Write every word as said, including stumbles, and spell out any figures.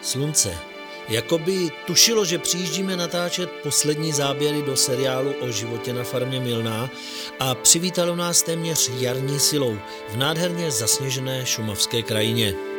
slunce. Jakoby tušilo, že přijíždíme natáčet poslední záběry do seriálu o životě na farmě Milná a přivítalo nás téměř jarní silou v nádherně zasněžené šumavské krajině.